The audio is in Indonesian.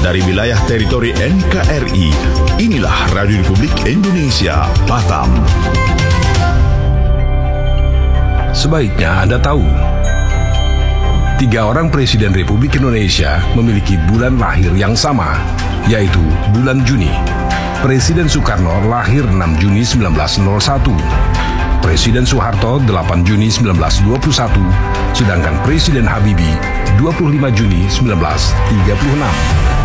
dari wilayah teritori NKRI. Inilah Radio Republik Indonesia, Batam. Sebaiknya Anda tahu, 3 orang Presiden Republik Indonesia memiliki bulan lahir yang sama, yaitu bulan Juni. Presiden Soekarno lahir 6 Juni 1901. Presiden Soeharto 8 Juni 1921, sedangkan Presiden Habibie 25 Juni 1936.